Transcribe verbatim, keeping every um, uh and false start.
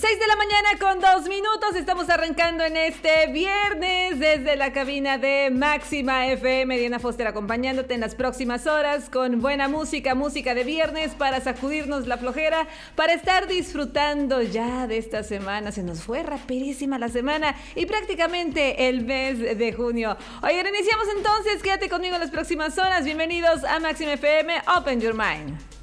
seis de la mañana con dos minutos. Estamos arrancando en este viernes desde la cabina de Máxima F M. Diana Foster acompañándote en las próximas horas con buena música, música de viernes para sacudirnos la flojera, para estar disfrutando ya de esta semana. Se nos fue rapidísima la semana y prácticamente el mes de junio. Oigan, iniciamos entonces. Quédate conmigo en las próximas horas. Bienvenidos a Máxima F M. Open Your Mind.